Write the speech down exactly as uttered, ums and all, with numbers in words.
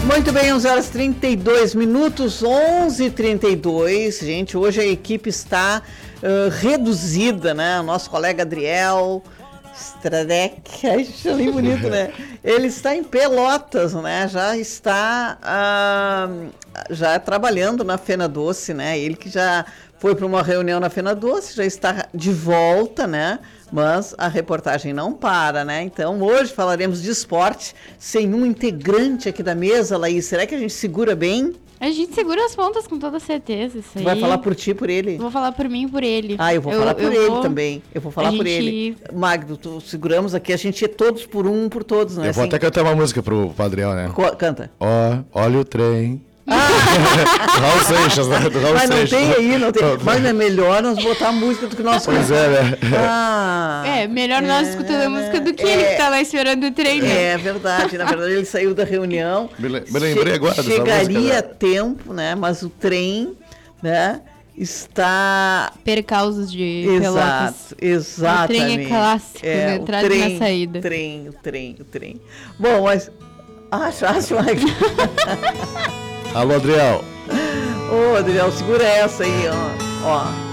Muito bem, onze horas e trinta e dois minutos, onze e trinta e dois. Gente, hoje a equipe está uh, reduzida, né? O nosso colega Adriel Stradek, acho bem bonito, né? Ele está em Pelotas, né? Já está uh, já trabalhando na Fena Doce, né? Ele que já foi para uma reunião na Fena Doce, já está de volta, né? Mas a reportagem não para, né? Então, hoje falaremos de esporte sem um integrante aqui da mesa, Laís. Será que a gente segura bem? A gente segura as pontas com toda certeza, isso aí. Vai falar por ti, por ele? Vou falar por mim e por ele. Ah, eu vou eu, falar por ele vou... também. Eu vou falar a por gente... ele. Magno, tu seguramos aqui, a gente é todos por um, por todos, né? Eu vou assim? até cantar uma música pro Padrião, né? Co- canta. Ó, olha o trem. Ah. Raul Seixas, né? Do Raul Mas não Seixas, tem né? aí, não tem. Mas é melhor nós botar a música do que nós. Pois é, né? Ah, é, melhor nós é, escutando a música do que é, ele que tá lá esperando o trem, né? É verdade, na verdade ele saiu da reunião. Me, me lembrei agora dessa música. Chegaria a tempo, né? Mas o trem, né? Está... Percausos de Exato, Pelotas. Exatamente. O trem é clássico, é, na entrada trem, e na saída. O trem, o trem, o trem. Bom, mas... Acho, acho, Mike. Alô, Adriel. Ô, Adriel, segura essa aí, ó. Ó.